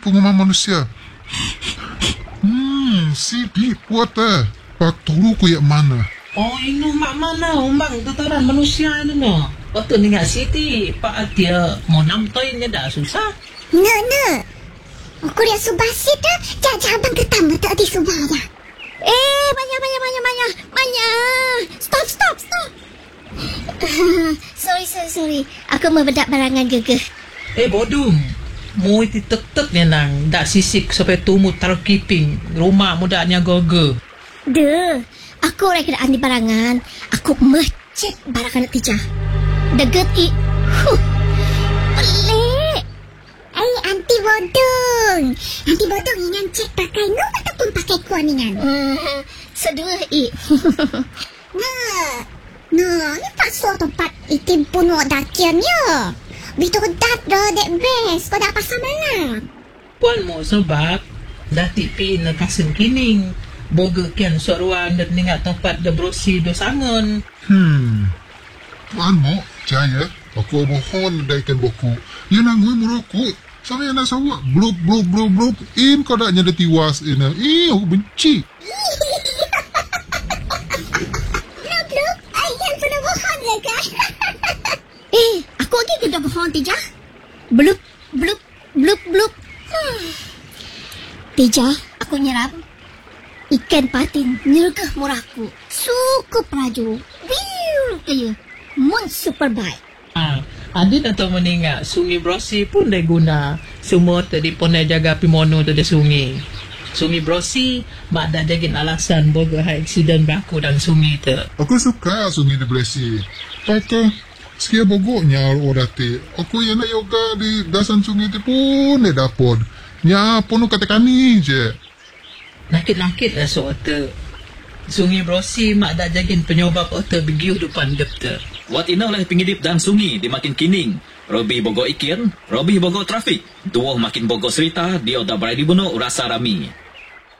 pengumuman manusia. Sidi puat Pak tolu ko yak mana? Oh, ini mak mana umbang tataran manusia ini no. Waktu ni nggak siti, Pak dia mau namtoinnya dah susah. No. Aku lihat subasi dah. Jangan abang ketama tak di subaya. Banyak. Stop. Sorry. Aku membedak barangan gegeh. Bodum. Mu iti tek ni nang dak sisik sampai tumu taruh keeping rumah mudanya gogo. Aku orang kena andi barangan. Aku mecek barangan nak tijah. Deget pelik. Anti bodong ingan cek pakai no ataupun pakai kuaningan. Sedua No, ni tak suatu tempat itim puno dakiannya. Bitu dat dek best. Kau dah pasal mana? Puan mo sebab dati pi na kasin kining. Boga kian soruan dan ningat tempat de brosi do sangon. Tuan mo, jaya. Aku mohon daikan boku. Ia nangui merokok. Sama yang nak sawak. Blub. In kau dah nyada tiwas. Aku benci. Blub. Ayah pernah bohong lah kan? Aku lagi kena bohong Tijah. Blub. Tijah, aku nyerap. Ikan patin nyergah murahku. Suku peraju. Wiu kaya. Mon super bike. Adi nak tahu meninggal sungai Brosi pun dah guna. Semua tadi pun dah jaga pimono tu dah sungai. Sungai Brosi mak dah jagin alasan boga high accident berlaku dan sungai tu. Aku suka sungai di Blesi. Pakai sekian bogoknya orang dati. Aku yang nak yoga di dasan sungai tu pun dah dapat. Nya pun kata kami je. Nakit-nakit lah soal Sungai Brosi mak dah jagin penyobab otak begiu depan depter. Wat ina oleh pengidip dan sungi di makin kining. Robi bogo ikir, Robi bogo trafik. Dua makin bogo serita, dia dah berada di bunuh rasa rami.